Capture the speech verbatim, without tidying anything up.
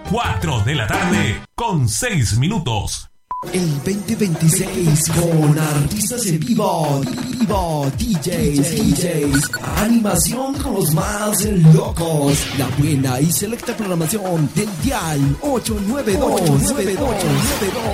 cuatro de la tarde con seis minutos. El veinte veintiséis con artistas en vivo, vivo, D Js, D Js, animación con los más locos, la buena y selecta programación del dial ocho nueve dos nueve dos nueve dos.